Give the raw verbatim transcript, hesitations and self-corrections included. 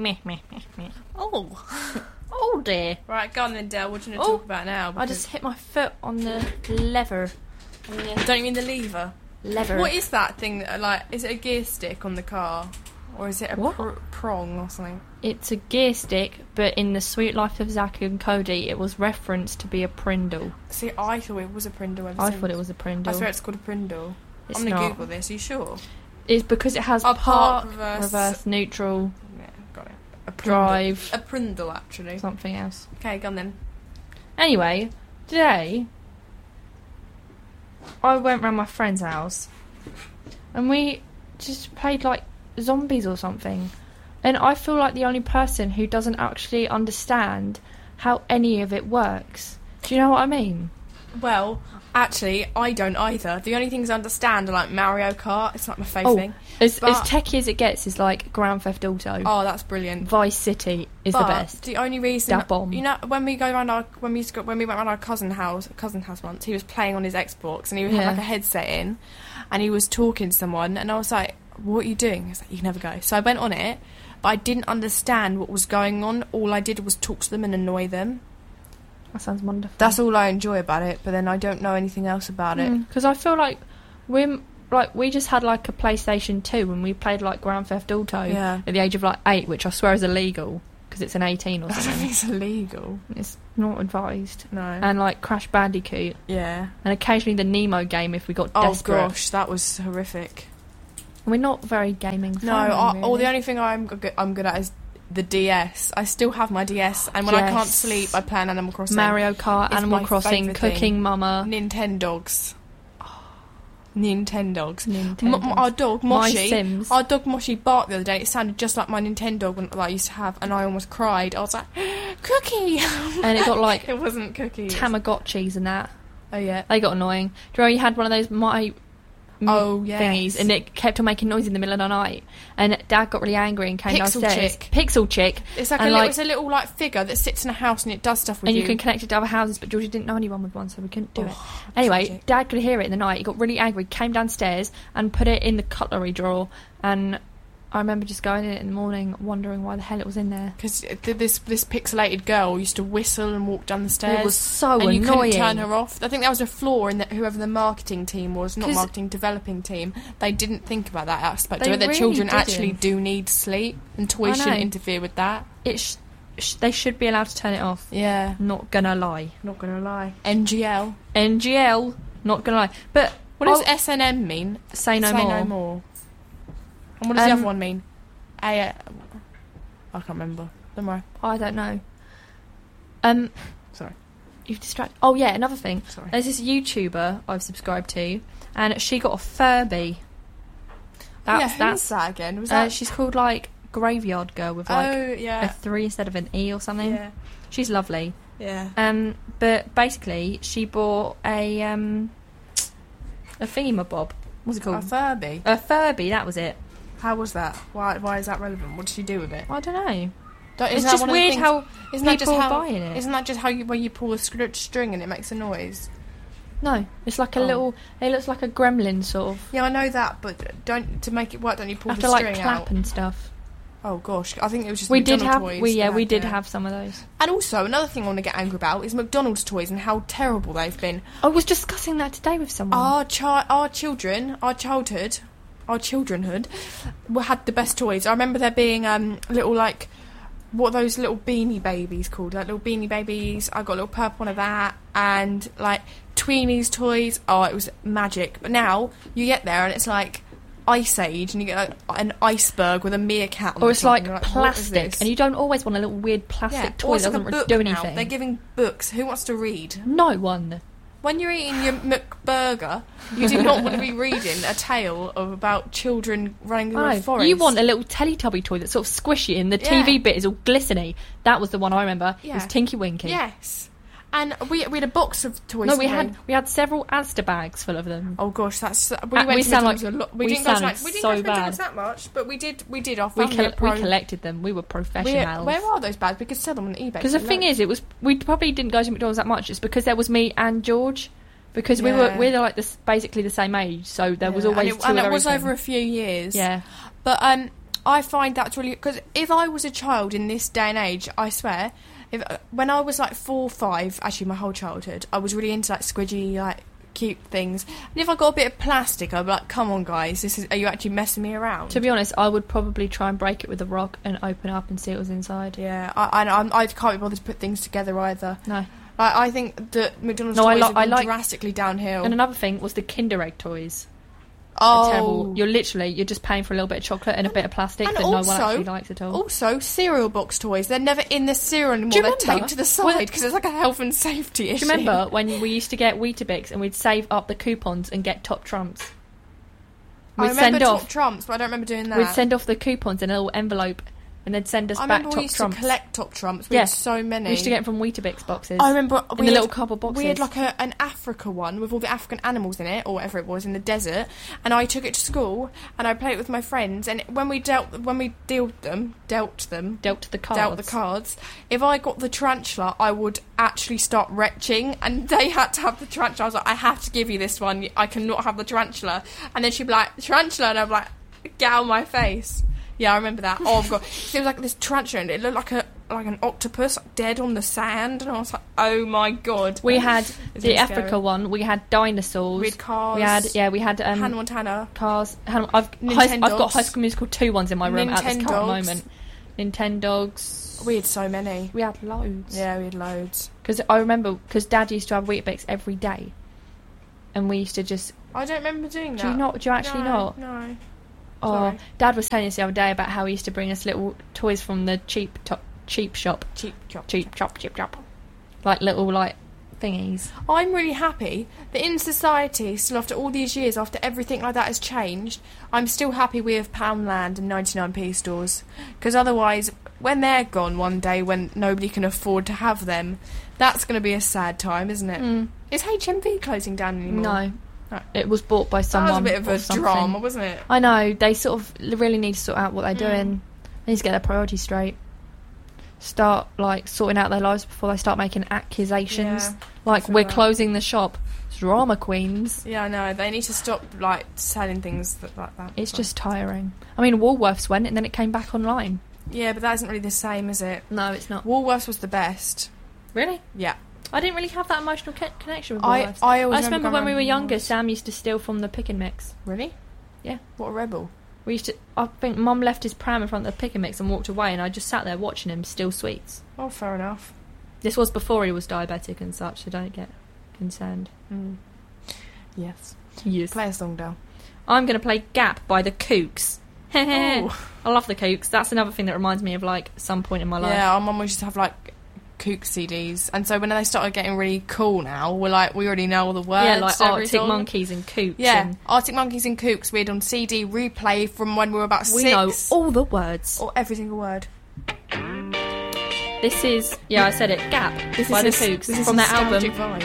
meh, meh, meh, meh. Oh. Oh, dear. Right, go on then, Del. What do you want to Oh, talk about now? I just hit my foot on the lever. On the Don't you mean the lever? lever. What is that thing? That, like, is it a gear stick on the car? Or is it a What? pr- prong or something? It's a gear stick, but in The Sweet Life of Zack and Cody, it was referenced to be a Prindle. See, I thought it was a Prindle ever I since. thought it was a Prindle. I swear it's called a Prindle. It's I'm going to not. Google this. Are you sure? It's because it has Oh, park, park, reverse. reverse, neutral, Yeah, got it. A Prindle. drive, A Prindle, actually. something else. Okay, go on then. Anyway, today I went round my friend's house and we just played like zombies or something. And I feel like the only person who doesn't actually understand how any of it works. Do you know what I mean? Well, actually, I don't either. The only things I understand are like Mario Kart. It's like my favourite Oh, thing. as, But- as techy as it gets is like Grand Theft Auto. Oh, that's brilliant. Vice City is But the best. The only reason, Da bomb. you know, when we go around our when we used to go, when we went around our cousin house, cousin house once, he was playing on his Xbox and he had Yeah. like a headset in, and he was talking to someone, and I was like, "What are you doing?" He was like, "You can never go." So I went on it, but I didn't understand what was going on. All I did was talk to them and annoy them. That sounds wonderful. That's all I enjoy about it. But then I don't know anything else about it. Because I feel like we're like we just had like a PlayStation two when we played like Grand Theft Auto Yeah. at the age of like eight, which I swear is illegal because it's an eighteen or I don't something. think it's illegal. It's not advised. No. And like Crash Bandicoot, yeah. and occasionally the Nemo game if we got Oh desperate. gosh, that was horrific. We're not very gaming. No, family, I, really. all the only thing I'm good, I'm good at is the D S. I still have my D S, and when I can't Yes. sleep, I play an Animal Crossing. Mario Kart, It's Animal my Crossing, favourite thing. Cooking Mama, Nintendogs. Nintendogs. Nintendo. M- our dog My Moshi. Sims. Our dog Moshi barked the other day. It sounded just like my Nintendo one that I used to have, and I almost cried. I was like, "Cookie!" And it got like it wasn't Cookie. Tamagotchis and that. oh yeah. They got annoying. Do you know you had one of those my Oh, thingies, yes. and it kept on making noise in the middle of the night. And Dad got really angry and came Pixel downstairs. Chick. Pixel Chick. It's like a and little, like- it's a little like figure that sits in a house and it does stuff with And you. you can connect it to other houses, but Georgie didn't know anyone with one, so we couldn't do it. Oh, Anyway, tragic. Dad could hear it in the night. He got really angry, came downstairs and put it in the cutlery drawer. And I remember just going in it in the morning, wondering why the hell it was in there. Because this this pixelated girl used to whistle and walk down the stairs. It was so and you annoying. couldn't turn her off. I think that was a flaw in that whoever the marketing team was, not 'Cause- marketing developing team. They didn't think about that aspect They of it. That really children didn't. actually do need sleep, and I toys know. shouldn't interfere with that. It sh- sh- they should be allowed to turn it off. Yeah, Not gonna lie. not gonna lie. N G L. N G L. Not gonna lie. But What does I'll- S N M mean? say no Say more. no more. And what does the Um, other one mean? A. Uh, I can't remember. Don't worry. I don't know. Um, Sorry. you've distracted. Oh yeah, another thing. Sorry. There's this YouTuber I've subscribed to, and she got a Furby. That's yeah, who's that's. that again? Was Uh, that? she's called like Graveyard Girl with like oh a yeah. three instead of an E or something. Yeah. She's lovely. Yeah. Um, but basically, she bought a um, a thingamabob. What's it A called? Furby. A Furby. That was it. How was that? Why? Why is that relevant? What did she do with it? I don't know. Don't, It's isn't that just one of the weird things- how Isn't that people just are how? buying it. Isn't that just how you when you pull a scr- string and it makes a noise? No, it's like a Oh. little. It looks like a gremlin sort of. Yeah, I know that, but don't to make it work. Don't you pull Have the to like string clap out? and stuff. Oh gosh, I think it was just We did McDonald's have. toys. We yeah, that we had did the- have some of those. And also another thing I want to get angry about is McDonald's toys and how terrible they've been. I was discussing that today with someone. Our chi- our children, our childhood, our childrenhood, we had the best toys. I remember there being um little like. What are those little beanie babies called? Like little beanie babies. I got a little purple one of that, and like Tweenies toys. Oh, it was magic. But now you get there and it's like Ice Age, and you get like, an iceberg with a meerkat on or the it's top, like, and you're what is plastic, this? and you don't always want a little weird plastic yeah, toy or that it's like doesn't a re- book do now. anything. They're giving books. Who wants to read? No one. When you're eating your McBurger, you do not want to be reading a tale of about children running through a No, forest. you want a little Teletubby toy that's sort of squishy, and the Yeah. T V bit is all glistening. That was the one I remember. It was Yeah. Tinky Winky. Yes. And we we had a box of toys. No, we didn't had we had several Asda bags full of them. Oh gosh, that's we Uh, went we to sound McDonald's like- a lot. We, we didn't go to sounded like, we didn't so go to McDonald's bad. that much, but we did. We did. Our We, family col- are we pro- collected them. We were Where, professionals. where are those bags? We could sell them on eBay. Because the for thing loads. is, it was we probably didn't go to McDonald's that much. It's because there was me and George, because we were Yeah. we're like this basically the same age, so there was Yeah, always and it, two and of it was everything. over a few years. Yeah, But um, I find that's really... Because if I was a child in this day and age, I swear, if when I was like four or five, actually my whole childhood, I was really into like squidgy, like cute things. And if I got a bit of plastic, I'd be like, come on guys, this is, are you actually messing me around? To be honest, I would probably try and break it with a rock and open it up and see what was inside. Yeah, I, I, I can't be bothered to put things together either. No. I, I think that McDonald's No, I toys li- have gone I like- drastically downhill. And another thing was the Kinder Egg toys. oh, Terrible. You're literally, you're just paying for a little bit of chocolate and a bit of plastic and that no also- one actually likes at all. Also, cereal box toys. They're never in the cereal anymore. Do you They're remember? taped to the Well- side because it's like a health and safety issue. Do you remember when we used to get Weetabix and we'd save up the coupons and get top trumps? I We'd remember send top off, trumps, but I don't remember doing that. we'd send off the coupons in a little envelope and they'd send us I back remember top we used trumps. to collect top trumps. We Yeah. had so many. We used to get them from Weetabix boxes. I remember in we the had, little cardboard boxes. we had like a, an Africa one with all the African animals in it, or whatever it was, in the desert. And I took it to school and I played it with my friends. And when we dealt, when we dealt them, dealt them, dealt the cards. dealt the cards. If I got the tarantula, I would actually start retching, and they had to have the tarantula. I was like, I have to give you this one. I cannot have the tarantula. And then she'd be like, tarantula, and I'd be like, get out of my face. Yeah, I remember that. Oh god, it was like this tarantula, and it looked like a like an octopus dead on the sand, and I was like, oh my god. We had It's the really Africa scary. one. We had dinosaurs. We had Cars. We had yeah. We had um, Hannah Montana. Cars. Hannah, I've high, I've got Nintendogs. High School Musical two ones in my room at this current Nintendogs. moment. Nintendogs. We had so many. We had loads. Yeah, we had loads. Because I remember, because Dad used to have Weetabix every day, and we used to just. I don't remember doing that. Do you not? Do you actually no, not? No. Oh, Sorry. Dad was telling us the other day about how he used to bring us little toys from the cheap top, cheap shop, Cheap chop. cheap chop, cheap chop, like little like thingies. I'm really happy that in society, still after all these years, after everything like that has changed, I'm still happy we have Poundland and ninety-nine p stores. Because otherwise, when they're gone one day, when nobody can afford to have them, that's going to be a sad time, isn't it? Mm. Is H M V closing down anymore? No, No. it was bought by That someone. was a bit of or a something. drama, wasn't it? I know, they sort of really need to sort out what they're Mm. doing. They need to get their priorities straight. Start like sorting out their lives before they start making accusations. Yeah, like feel we're that. closing the shop. Drama queens. Yeah, I know. They need to stop like selling things that, like that. It's just tiring. I mean, Woolworths went and then it came back online. Yeah, but that isn't really the same, is it? No, it's not. Woolworths was the best. Really? Yeah. I didn't really have that emotional co- connection with I, Woolworths. I always I just remember going when we around were younger, Woolworths. Sam used to steal from the pick and mix. Really? Yeah. What a rebel. We used to. I think Mum left his pram in front of the pick and mix and walked away, and I just sat there watching him steal sweets. Oh, fair enough. This was before he was diabetic and such, so don't get concerned. Mm. Yes. Yes. Play a song, Del. I'm going to play Gap by the Kooks. Oh. I love the Kooks. That's another thing that reminds me of like some point in my life. Yeah, our mum used to have like Kook C Ds, and so when they started getting really cool now, we're like, we already know all the words. Yeah, like to every Arctic song. Monkeys and Kooks. Yeah, and Arctic Monkeys and Kooks. We had on C D replay from when we were about we six. know all the words. Or every single word. This is, yeah, I said it, Gap This by is the a- Kooks this is from their album nostalgic vibe.